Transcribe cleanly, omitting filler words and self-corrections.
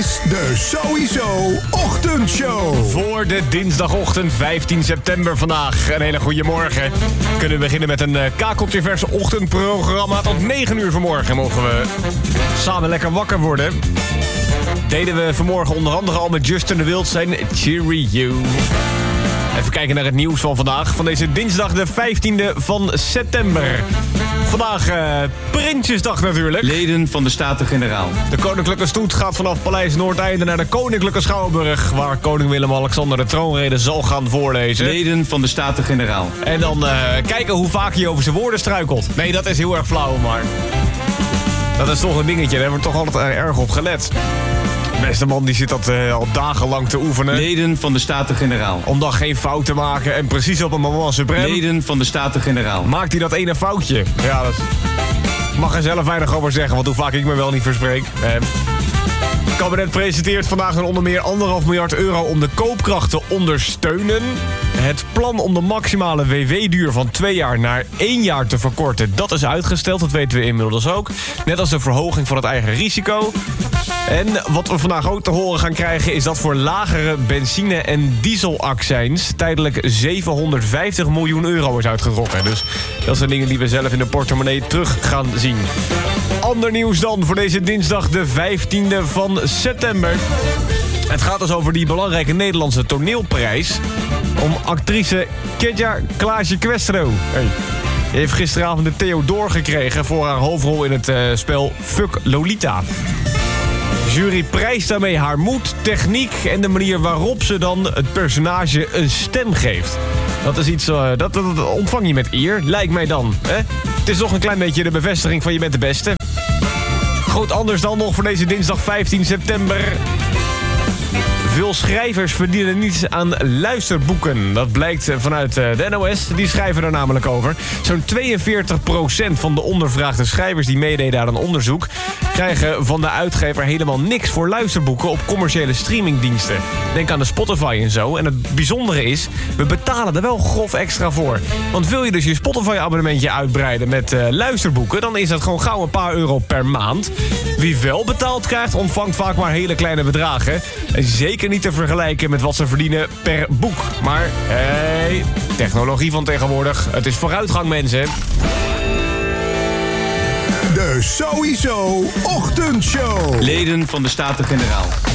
is de Sowieso Ochtendshow. Voor de dinsdagochtend 15 september vandaag. Een hele goede morgen. Kunnen we beginnen met een kakeltje-verse ochtendprogramma. Tot 9 uur vanmorgen mogen we samen lekker wakker worden. Deden we vanmorgen onder andere al met Justin de Wild zijn Cheerio. Even kijken naar het nieuws van vandaag. Van deze dinsdag de 15e van september. Vandaag Prinsjesdag natuurlijk. Leden van de Staten-Generaal. De koninklijke stoet gaat vanaf Paleis Noordeinde naar de Koninklijke Schouwburg, waar koning Willem-Alexander de troonrede zal gaan voorlezen. Leden van de Staten-Generaal. En dan kijken hoe vaak hij over zijn woorden struikelt. Nee, dat is heel erg flauw, maar dat is toch een dingetje. Daar hebben we toch altijd erg op gelet. De beste man die zit dat al dagenlang te oefenen. Leden van de Staten-Generaal. Om dan geen fout te maken en precies op een moment suprême. Leden van de Staten-Generaal. Maakt hij dat ene foutje? Ja, dat mag er zelf weinig over zeggen, want hoe vaak ik me wel niet verspreek. Het kabinet presenteert vandaag een onder meer 1,5 miljard euro om de koopkracht te ondersteunen. Het plan om de maximale WW-duur van 2 jaar naar 1 jaar te verkorten, dat is uitgesteld. Dat weten we inmiddels ook. Net als de verhoging van het eigen risico. En wat we vandaag ook te horen gaan krijgen is dat voor lagere benzine- en dieselaccijns tijdelijk 750 miljoen euro is uitgetrokken. Dus dat zijn dingen die we zelf in de portemonnee terug gaan zien. Ander nieuws dan voor deze dinsdag de 15e van september. Het gaat dus over die belangrijke Nederlandse toneelprijs om actrice Kedja Klaasje Questro. Hey. Die heeft gisteravond de Theodor gekregen voor haar hoofdrol in het spel Fuck Lolita. De jury prijst daarmee haar moed, techniek en de manier waarop ze dan het personage een stem geeft. Dat is iets, dat ontvang je met eer, lijkt mij dan. Hè? Het is toch een klein beetje de bevestiging van je bent de beste. Goed, anders dan nog voor deze dinsdag 15 september. Veel schrijvers verdienen niets aan luisterboeken. Dat blijkt vanuit de NOS. Die schrijven er namelijk over. Zo'n 42% van de ondervraagde schrijvers die meededen aan een onderzoek krijgen van de uitgever helemaal niks voor luisterboeken op commerciële streamingdiensten. Denk aan de Spotify en zo. En het bijzondere is, we betalen er wel grof extra voor. Want wil je dus je Spotify-abonnementje uitbreiden met luisterboeken, dan is dat gewoon gauw een paar euro per maand. Wie wel betaald krijgt, ontvangt vaak maar hele kleine bedragen. En zeker niet te vergelijken met wat ze verdienen per boek. Maar, hey, technologie van tegenwoordig. Het is vooruitgang, mensen. De Sowieso Ochtendshow. Leden van de Staten-Generaal.